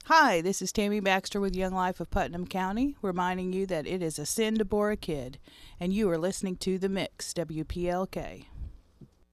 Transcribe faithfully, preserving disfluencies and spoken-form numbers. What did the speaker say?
Hi, this is Tammy Baxter with Young Life of Putnam County, reminding you that it is a sin to bore a kid, and you are listening to The Mix, W P L K.